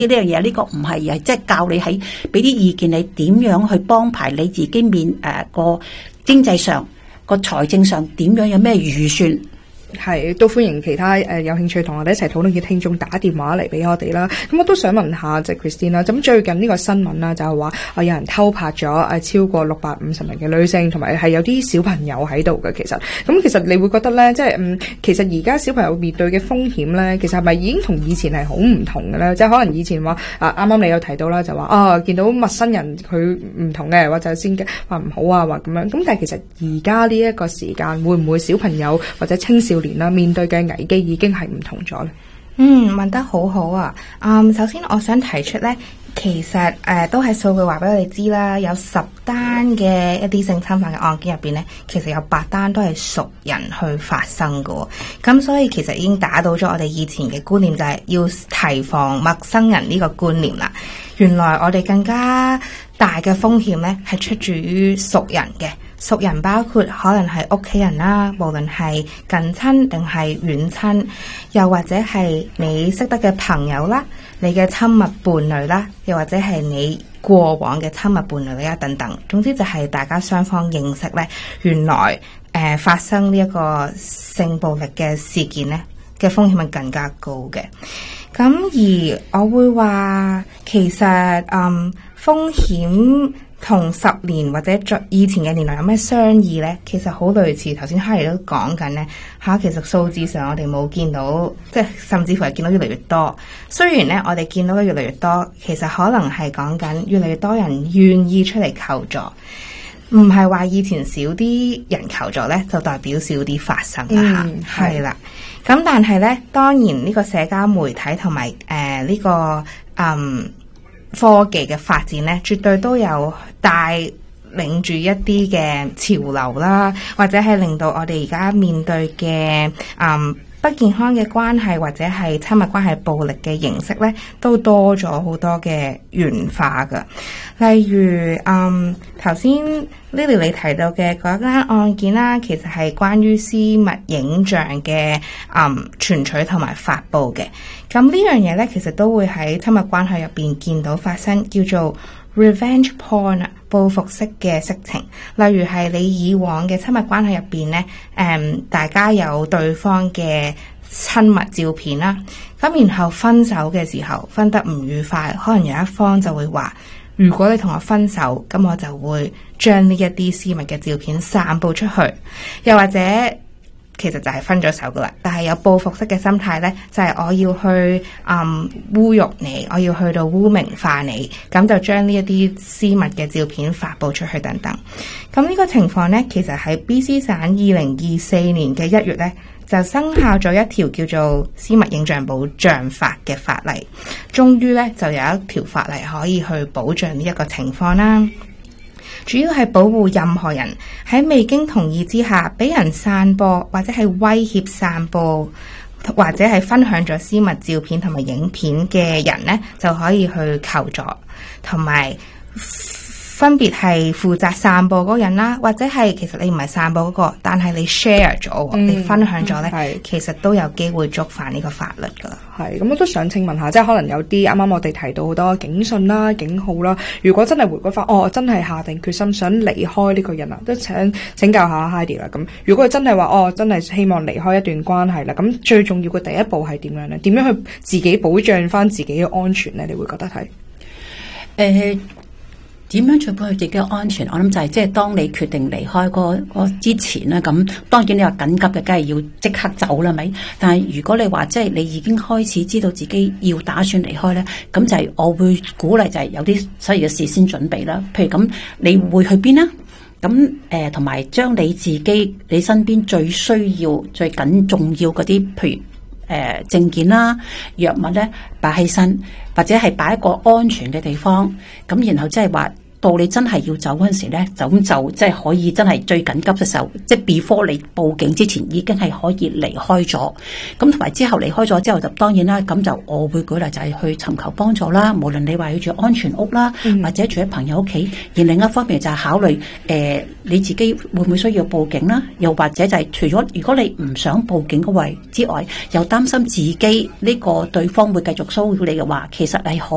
呢樣嘢，呢個唔係，而係即係教你喺俾啲意見，你點樣去幫排你自己個經濟上個財政上點樣有咩預算。 係，都歡迎其他有興趣同我哋一齊討論嘅聽眾打電話嚟俾我哋啦。咁我都想問下即係 Christine 啦。咁最近呢個新聞啦，就係話有人偷拍咗超過650名嘅女性，同埋係有啲小朋友喺度嘅。其實你會覺得咧，即係其實而家小朋友面對嘅風險咧，其實係咪已經同以前係好唔同嘅咧？即係可能以前話啱啱你有提到啦，就話見到陌生人佢唔同嘅，或者先話唔好啊，或咁樣。咁但係其實而家呢一個時間，會唔會小朋友或者青少年啦面對嘅危機已經係唔同咗咧？ 問得好好啊！首先我想提出咧，其實都係數據話俾我哋知啦，有10單嘅一啲性侵犯嘅案件入邊咧，其實有8單都係熟人去發生嘅。咁所以其實已經打倒咗我哋以前嘅觀念，就係要提防陌生人呢個觀念啦。原來我哋更加大嘅風險咧，係出自於熟人嘅。熟人包括可能係屋企人啦，無論係近親定係遠親，又或者係你識得嘅朋友啦，你嘅親密伴侶啦，又或者係你過往嘅親密伴侶啦等等。總之就係大家雙方認識咧，原來發生呢一個性暴力嘅事件咧嘅風險係更加高嘅。咁而我會話其實風險同10年或者以前嘅年代有咩相異呢？其實好類似，頭先哈利都講緊呢，其實數字上我哋冇見到，即係甚至乎係見到越嚟越多。雖然呢，我哋見到嘅越嚟越多，其實可能係講緊越嚟越多人願意出嚟求助，唔係話以前少啲人求助呢，就代表少啲發生啦。係啦，咁但係呢，當然呢個社交媒體同埋呢個科技嘅發展咧，絕對都有帶領住一啲嘅潮流啦，或者係令到我哋而家面對嘅不健康嘅關係或者係親密關係暴力嘅形式咧，都多咗好多嘅元化噶。例如頭先 Lily 你提到嘅嗰間案件啦，其實係關於私密影像嘅傳取同埋發布嘅。咁呢樣嘢咧，其實都會喺親密關係入邊見到發生，叫做 revenge porn 報復式嘅色情。例如係你以往嘅親密關係入邊咧，大家有對方嘅親密照片啦，咁然後分手嘅時候分得唔愉快，可能有一方就會話，如果你同我分手，咁我就會將呢一啲私密嘅照片散布出去，又或者其實就係分咗手噶啦，但係有報復式嘅心態呢，就係我要去侮辱你，我要去到污名化你，咁就將呢一啲私密嘅照片發布出去等等。咁呢個情況呢，其實喺 BC 省2024年嘅1月呢，就生效咗一條叫做私密影像保障法嘅法例，終於呢，就有一條法例可以去保障呢一個情況啦。主要係保護任何人喺未經同意之下俾人散播或者係威脅散播或者係分享咗私密照片同埋影片嘅人呢，就可以去求助，同埋分別係負責散播嗰個人啦，或者係其實你唔係散播嗰個，但係你 share 咗，你分享咗呢，其實都有機會觸犯呢個法律噶。 係，咁我都想請問下，即係可能有啲啱啱我哋提到好多警訊啦、警號啦，如果真係回歸翻，真係下定決心想離開呢個人啊，都請教下 Heidi 啦。咁如果佢真係話，真係希望離開一段關係啦，咁最重要嘅第一步係點樣呢？點樣去自己保障翻自己嘅安全呢？你會覺得係？ 點樣確保佢自己嘅安全？我諗就係即係當你決定離開嗰之前咧，咁當然你話緊急嘅，梗係要即刻走啦，咪？但係如果你話即係你已經開始知道自己要打算離開咧，咁就係我會鼓勵就係有啲所謂嘅事先準備啦。譬如咁，你會去邊啦？咁同埋將你自己你身邊最需要、最緊重要嗰啲，譬如證件啦、藥物咧，擺喺身，或者係擺一個安全嘅地方。咁然後即係話，到你真係要走嗰陣時咧，就即係可以真係最緊急嘅時候，即係 before 你報警之前已經係可以離開咗。咁同埋之後離開咗之後，就當然啦，咁就我會舉例就係去尋求幫助啦。無論你話要住安全屋啦，或者住喺朋友屋企。而另一方面就係考慮你自己會唔會需要報警啦？又或者就係除咗如果你唔想報警嗰位之外，又擔心自己呢個對方會繼續騷擾你嘅話，其實係